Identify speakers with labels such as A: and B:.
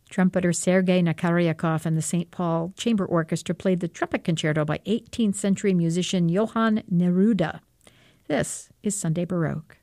A: Trumpeter Sergei Nakaryakov and the St. Paul Chamber Orchestra played the trumpet concerto by 18th century musician Johann Neruda. This is Sunday Baroque.